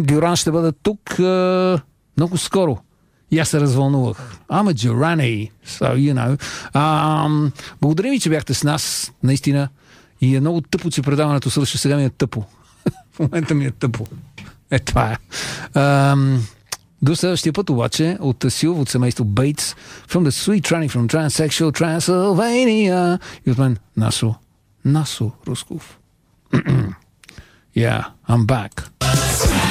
Гюран ще бъде тук много скоро. И аз се развълнувах. I'm a Durrani, so you know. Благодаря ви, че бяхте с нас, наистина. И е много тъпо, че предаването свърши. Сега ми е тъпо. В момента ми е тъпо. Това е. До следващия път обаче от Силв, от семейство Bates, from the sweet tranny from transsexual Transylvania. И от мен Насо Русков. Yeah, I'm back.